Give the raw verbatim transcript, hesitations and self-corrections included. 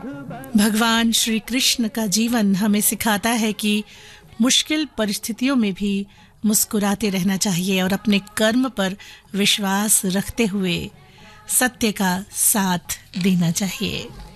भगवान श्री कृष्ण का जीवन हमें सिखाता है कि मुश्किल परिस्थितियों में भी मुस्कुराते रहना चाहिए और अपने कर्म पर विश्वास रखते हुए सत्य का साथ देना चाहिए।